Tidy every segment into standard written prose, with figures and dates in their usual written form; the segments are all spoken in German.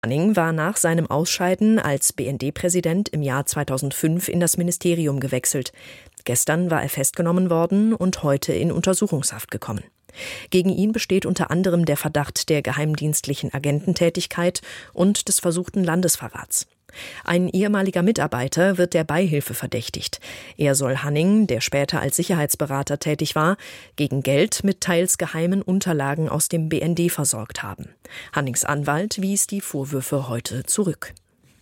Hanning war nach seinem Ausscheiden als BND-Präsident im Jahr 2005 in das Ministerium gewechselt. Gestern war er festgenommen worden und heute in Untersuchungshaft gekommen. Gegen ihn besteht unter anderem der Verdacht der geheimdienstlichen Agententätigkeit und des versuchten Landesverrats. Ein ehemaliger Mitarbeiter wird der Beihilfe verdächtigt. Er soll Hanning, der später als Sicherheitsberater tätig war, gegen Geld mit teils geheimen Unterlagen aus dem BND versorgt haben. Hannings Anwalt wies die Vorwürfe heute zurück.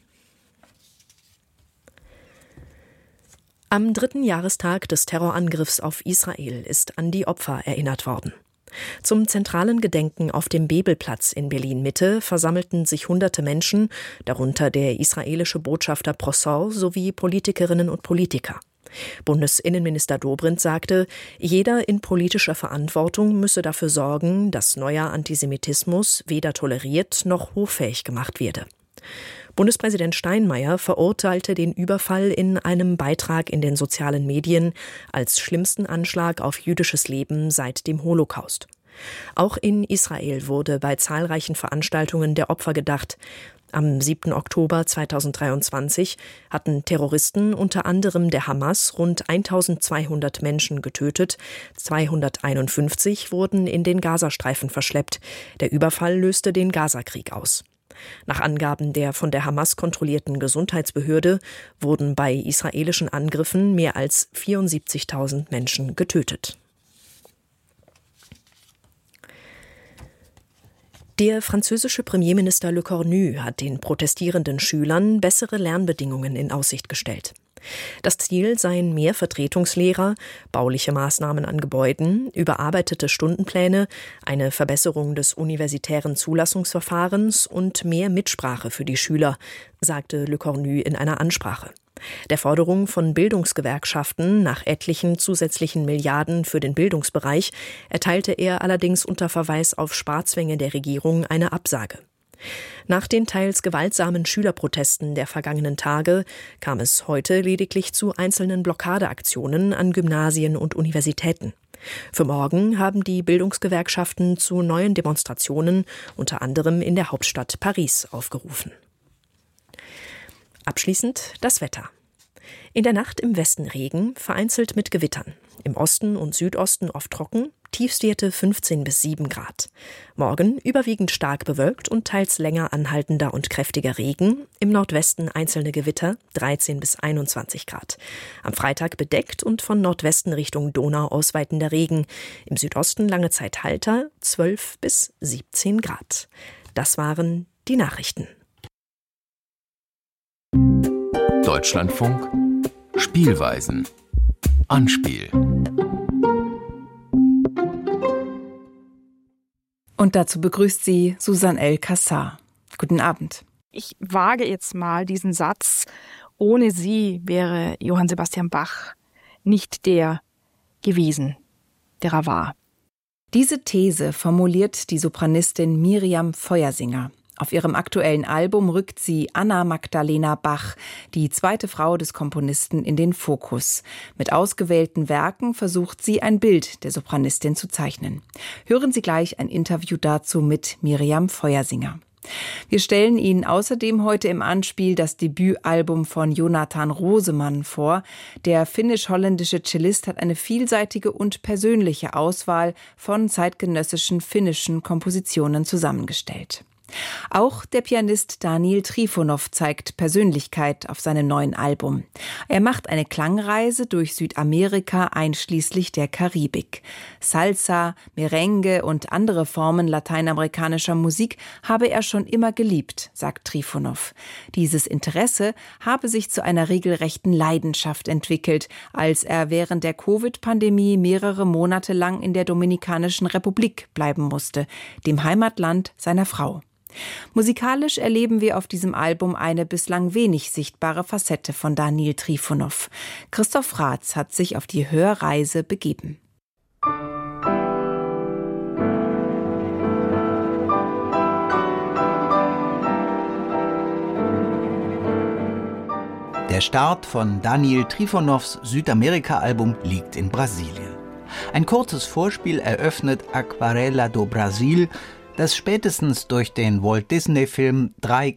Am 3. Jahrestag des Terrorangriffs auf Israel ist an die Opfer erinnert worden. Zum zentralen Gedenken auf dem Bebelplatz in Berlin-Mitte versammelten sich hunderte Menschen, darunter der israelische Botschafter Prosor sowie Politikerinnen und Politiker. Bundesinnenminister Dobrindt sagte, jeder in politischer Verantwortung müsse dafür sorgen, dass neuer Antisemitismus weder toleriert noch hoffähig gemacht werde. Bundespräsident Steinmeier verurteilte den Überfall in einem Beitrag in den sozialen Medien als schlimmsten Anschlag auf jüdisches Leben seit dem Holocaust. Auch in Israel wurde bei zahlreichen Veranstaltungen der Opfer gedacht. Am 7. Oktober 2023 hatten Terroristen unter anderem der Hamas rund 1200 Menschen getötet, 251 wurden in den Gazastreifen verschleppt. Der Überfall löste den Gazakrieg aus. Nach Angaben der von der Hamas kontrollierten Gesundheitsbehörde wurden bei israelischen Angriffen mehr als 74.000 Menschen getötet. Der französische Premierminister Le Cornu hat den protestierenden Schülern bessere Lernbedingungen in Aussicht gestellt. Das Ziel seien mehr Vertretungslehrer, bauliche Maßnahmen an Gebäuden, überarbeitete Stundenpläne, eine Verbesserung des universitären Zulassungsverfahrens und mehr Mitsprache für die Schüler, sagte Le Cornu in einer Ansprache. Der Forderung von Bildungsgewerkschaften nach etlichen zusätzlichen Milliarden für den Bildungsbereich erteilte er allerdings unter Verweis auf Sparzwänge der Regierung eine Absage. Nach den teils gewaltsamen Schülerprotesten der vergangenen Tage kam es heute lediglich zu einzelnen Blockadeaktionen an Gymnasien und Universitäten. Für morgen haben die Bildungsgewerkschaften zu neuen Demonstrationen, unter anderem in der Hauptstadt Paris, aufgerufen. Abschließend das Wetter. In der Nacht im Westen Regen, vereinzelt mit Gewittern. Im Osten und Südosten oft trocken, Tiefstwerte 15 bis 7 Grad. Morgen überwiegend stark bewölkt und teils länger anhaltender und kräftiger Regen. Im Nordwesten einzelne Gewitter, 13 bis 21 Grad. Am Freitag bedeckt und von Nordwesten Richtung Donau ausweitender Regen. Im Südosten lange Zeit Halter, 12 bis 17 Grad. Das waren die Nachrichten. Deutschlandfunk Spielweisen. Anspiel. Und dazu begrüßt sie Susanne L. Cassar. Guten Abend. Ich wage jetzt mal diesen Satz: Ohne sie wäre Johann Sebastian Bach nicht der gewesen, der er war. Diese These formuliert die Sopranistin Miriam Feuersinger. Auf ihrem aktuellen Album rückt sie Anna Magdalena Bach, die zweite Frau des Komponisten, in den Fokus. Mit ausgewählten Werken versucht sie, ein Bild der Sopranistin zu zeichnen. Hören Sie gleich ein Interview dazu mit Miriam Feuersinger. Wir stellen Ihnen außerdem heute im Anspiel das Debütalbum von Jonathan Rosemann vor. Der finnisch-holländische Cellist hat eine vielseitige und persönliche Auswahl von zeitgenössischen finnischen Kompositionen zusammengestellt. Auch der Pianist Daniil Trifonov zeigt Persönlichkeit auf seinem neuen Album. Er macht eine Klangreise durch Südamerika einschließlich der Karibik. Salsa, Merengue und andere Formen lateinamerikanischer Musik habe er schon immer geliebt, sagt Trifonov. Dieses Interesse habe sich zu einer regelrechten Leidenschaft entwickelt, als er während der Covid-Pandemie mehrere Monate lang in der Dominikanischen Republik bleiben musste, dem Heimatland seiner Frau. Musikalisch erleben wir auf diesem Album eine bislang wenig sichtbare Facette von Daniil Trifonov. Christoph Raths hat sich auf die Hörreise begeben. Der Start von Daniil Trifonovs Südamerika-Album liegt in Brasilien. Ein kurzes Vorspiel eröffnet Aquarela do Brasil, dass spätestens durch den Walt-Disney-Film 3